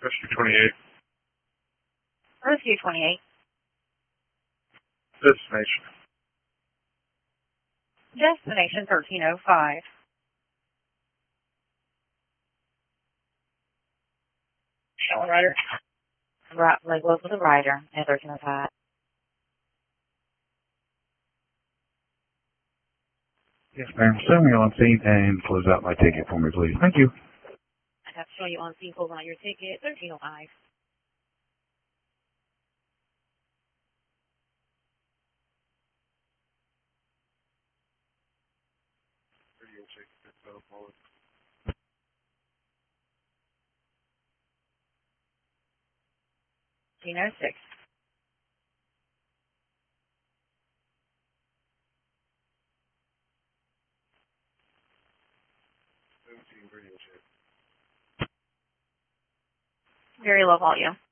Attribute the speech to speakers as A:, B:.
A: Rescue 28.
B: Rescue 28.
A: Destination.
B: Destination 1305.
C: Showing rider.
B: Right, like local to rider at 1305.
D: Yes, ma'am. Show me on scene and close out my ticket for me, please. Thank you.
B: I have to show you on scene, closing out your ticket, 1305.
A: Radio check.
B: 1306.
A: Radio check.
B: Very low volume.